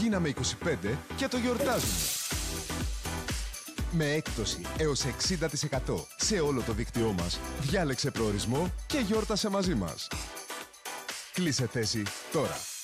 Γίναμε 25 και το γιορτάζουμε. Με έκπτωση έως 60% σε όλο το δίκτυό μας, διάλεξε προορισμό και γιόρτασε μαζί μας. Κλείσε θέση τώρα.